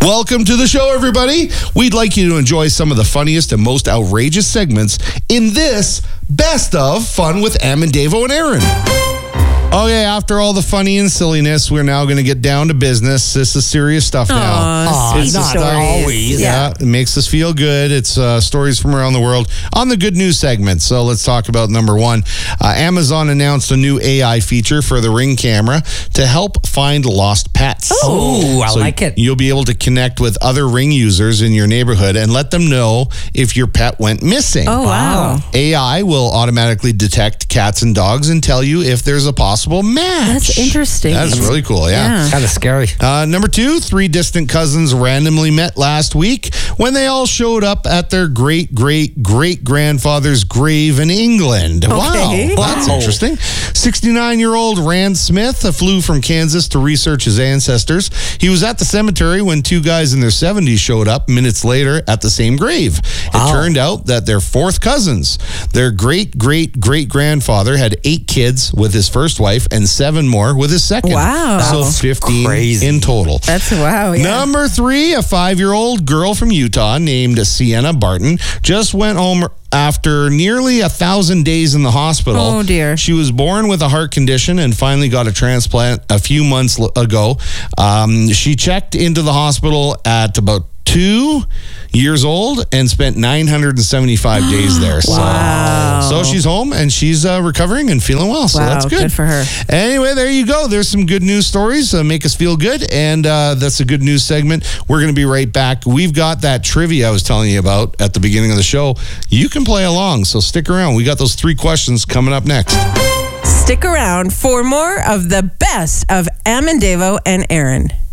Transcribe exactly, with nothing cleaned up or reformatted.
Welcome to the show, everybody. We'd like you to enjoy some of the funniest and most outrageous segments in this Best of Fun with Em and Davo and Aaron. Okay, after all the funny and silliness, we're now going to get down to business. This is serious stuff now. Aw, It's not stories. always. Yeah. Yeah. It makes us feel good. It's uh, stories from around the world on the good news segment. So let's talk about number one. Uh, Amazon announced a new A I feature for the Ring camera to help find lost pets. Oh, I So like it. You'll be able to connect with other Ring users in your neighborhood and let them know if your pet went missing. Oh, wow. A I will automatically detect cats and dogs and tell you if there's a possible match. That's interesting. That's really cool, yeah. Yeah. Kind of scary. Uh, number two, three distant cousins randomly met last week when they all showed up at their great, great, great grandfather's grave in England. Okay. Wow, that's Wow. interesting. sixty-nine-year-old Rand Smith uh, flew from Kansas to research his ancestors. He was at the cemetery when two guys in their seventies showed up minutes later at the same grave. Wow. It turned out that they're fourth cousins. Their great, great, great grandfather had eight kids with his first wife and seven more with his second. Wow. So That's fifteen crazy. in total. That's wow. Yeah. Number three, a five-year-old girl from Utah named Sienna Barton just went home after nearly a thousand days in the hospital. Oh, dear. She was born with a heart condition and finally got a transplant a few months l- ago. Um, she checked into the hospital at about two years old and spent nine hundred seventy-five days there. So, Wow. so she's home and she's uh, recovering and feeling well. So Wow, that's good. good for her. Anyway, there you go. There's some good news stories uh, make us feel good, and uh, that's a good news segment. We're going to be right back. We've got that trivia I was telling you about at the beginning of the show. You can play along, so stick around. We got those three questions coming up next. Stick around for more of the best of Em and Davo and Aaron.